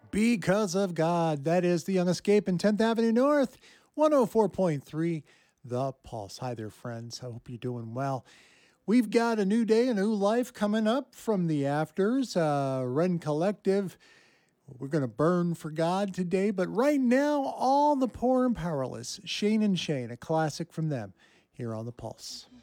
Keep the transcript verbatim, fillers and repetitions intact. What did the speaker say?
Because of God. That is The Young Escape in tenth Avenue North, one oh four point three, The Pulse. Hi there, friends. I hope you're doing well. We've got a new day, a new life coming up from the Afters, uh, Ren Collective. We're going to burn for God today, but right now, All the Poor and Powerless, Shane and Shane, a classic from them here on The Pulse.